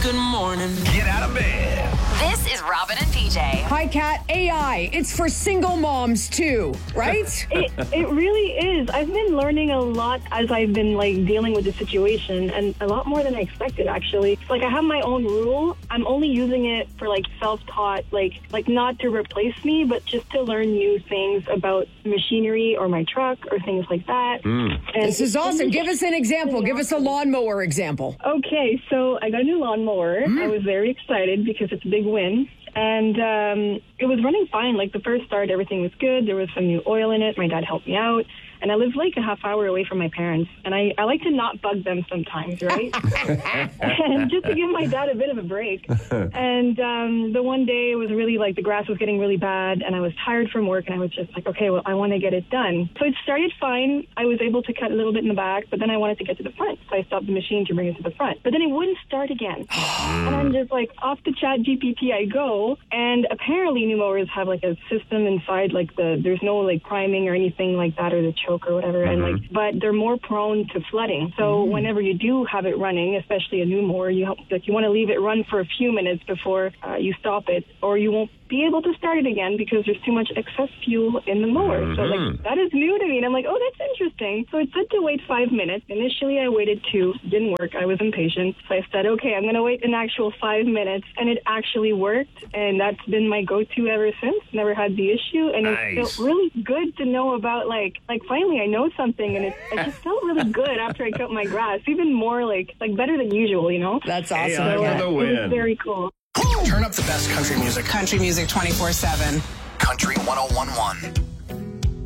Good morning. Get out of bed. This is Robin and PJ. Hi, Kat. AI. It's for single moms, too, right? It really is. I've been learning a lot as I've been, dealing with the situation, and a lot more than I expected, actually. I have my own rule. I'm only using it for, self-taught, not to replace me, but just to learn new things about machinery or my truck or things like that. And This is awesome. Give us an example. Give us a lawnmower example. Okay, so I got a new lawnmower. I was very excited because it's a big win. And it was running fine. The first start, everything was good. There was some new oil in it. My dad helped me out. And I live a half hour away from my parents. And I like to not bug them sometimes, right? And just to give my dad a bit of a break. And the one day it was really the grass was getting really bad. And I was tired from work. And I was just okay, well, I want to get it done. So it started fine. I was able to cut a little bit in the back. But then I wanted to get to the front. So I stopped the machine to bring it to the front. But then it wouldn't start again. And I'm just off the chat GPT I go. And apparently new mowers have a system inside. There's no priming or anything like that, or the choke or whatever, and but they're more prone to flooding. So whenever you do have it running, especially a new mower, you want to leave it run for a few minutes before you stop it, or you won't be able to start it again because there's too much excess fuel in the mower. So that is new to me, and I'm oh, that's interesting. So it said to wait 5 minutes. Initially I waited 2, didn't work. I was impatient, so I said, okay, I'm going to wait an actual 5 minutes, and it actually worked, and that's been my go-to ever since. Never had the issue, and it felt really good to know about finally I know something, and it just felt really good after I cut my grass, even more better than usual, That's awesome. AI for the win. It was very cool. Turn up the best country music. Country music 24/7. Country 101.1.